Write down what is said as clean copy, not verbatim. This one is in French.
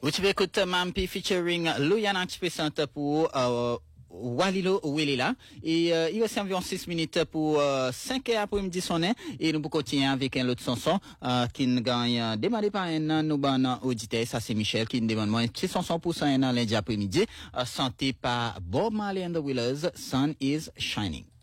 Vous pouvez écouter Mampi featuring Louiana qui présente pour Walilo Welila et il reste environ 6 minutes pour 5 heures après-midi sonner et nous pouvons continuer avec un autre chanson qui nous gagne demandé par un nous ban auditeur, ça c'est Michel qui nous demande moi c'est chanson pour ça un lundi après-midi santé par Bob Marley and the Wailers, Sun is Shining.